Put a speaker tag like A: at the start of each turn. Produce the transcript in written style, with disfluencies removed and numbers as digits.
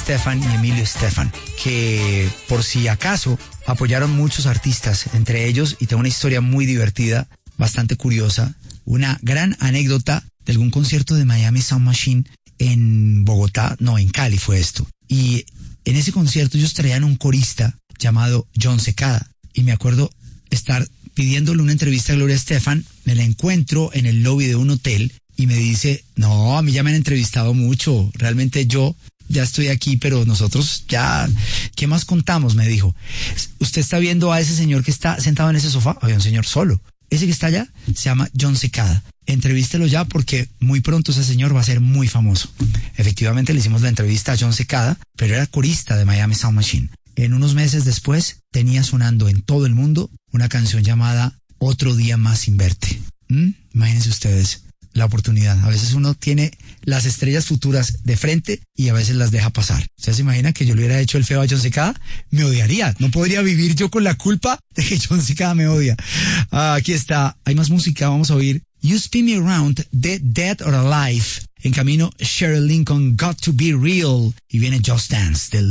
A: Estefan y Emilio Estefan, que por si acaso apoyaron muchos artistas, entre ellos, y tengo una historia muy divertida, bastante curiosa, una gran anécdota de algún concierto de Miami Sound Machine en Bogotá, no, en Cali fue esto. Y en ese concierto ellos traían un corista llamado John Secada, y me acuerdo estar pidiéndole una entrevista a Gloria Estefan, me la encuentro en el lobby de un hotel y me dice, no, a mí ya me han entrevistado mucho, realmente yo ya estoy aquí, pero nosotros ya, ¿qué más contamos? Me dijo, usted está viendo a ese señor que está sentado en ese sofá, había un señor solo, ese que está allá se llama John Secada, entrevístelo ya porque muy pronto ese señor va a ser muy famoso. Efectivamente le hicimos la entrevista a John Secada, pero era corista de Miami Sound Machine. En unos meses después tenía sonando en todo el mundo una canción llamada Otro Día Más Sin Verte. Imagínense ustedes la oportunidad. A veces uno tiene las estrellas futuras de frente y a veces las deja pasar. ¿Ustedes se imaginan que yo le hubiera hecho el feo a John Secada? Me odiaría. No podría vivir yo con la culpa de que John Secada me odia. Aquí está. Hay más música. Vamos a oír You Spin Me Around de Dead or Alive. En camino, Sheryl Lincoln, Got to Be Real. Y viene Just Dance del